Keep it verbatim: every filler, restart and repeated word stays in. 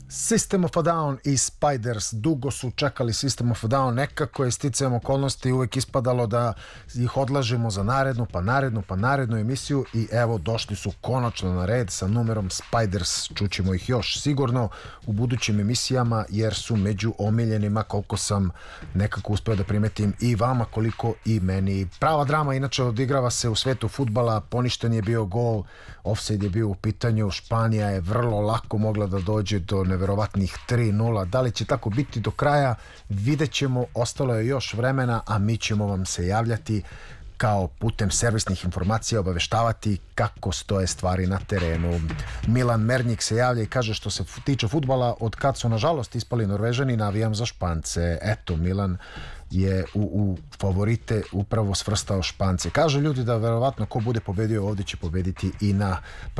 System of a Down i Spiders dugo su čekali System of a Down, nekako je sticajem okolnosti uvek ispadalo da ih odlažemo za narednu, pa narednu, pa narednu emisiju i evo došli su konačno na red sa numerom Spiders. Čućemo ih još sigurno u budućim emisijama jer su među omiljenima, koliko sam nekako uspeo da primetim i vama, koliko i meni. Prava drama inače odigrava se u svetu fudbala, poništen je bio gol, ofsajd je bio u pitanju, Španija je vrlo lako mogla da dođe do neverovatnih tri nula. Da li će tako biti do kraja, vidjet ćemo, ostalo je još vremena, a mi ćemo vam se javljati kao putem servisnih informacija, obaveštavati kako stoje stvari na terenu. Milan Mernjik se javlja i kaže što se tiče fudbala, od kad su nažalost ispali Norvežani, navijam za Špance. Eto, Milan je u, u favorite upravo svrstao Špance. Kažu ljudi da verovatno ko bude pobedio ovdje će pobediti i na